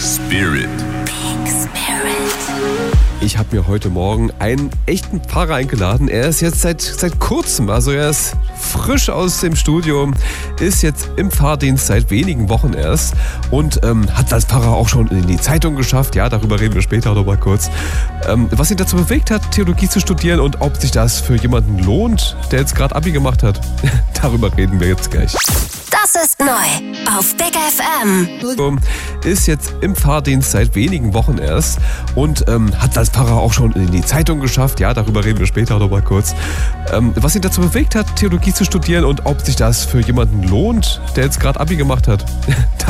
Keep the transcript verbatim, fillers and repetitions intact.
Spirit. Ich habe mir heute Morgen einen echten Pfarrer eingeladen. Er ist jetzt seit, seit kurzem, also er ist frisch aus dem Studio, ist jetzt im Pfarrdienst seit wenigen Wochen erst und ähm, hat als Pfarrer auch schon in die Zeitung geschafft. Ja, darüber reden wir später noch mal kurz. Ähm, was ihn dazu bewegt hat, Theologie zu studieren und ob sich das für jemanden lohnt, der jetzt gerade Abi gemacht hat, darüber reden wir jetzt gleich. Das ist neu auf Big F M. Ist jetzt im Pfarrdienst seit wenigen Wochen erst und ähm, hat als Pfarrer auch schon in die Zeitung geschafft. Ja, darüber reden wir später noch mal kurz. Ähm, was ihn dazu bewegt hat, Theologie zu studieren und ob sich das für jemanden lohnt, der jetzt gerade Abi gemacht hat.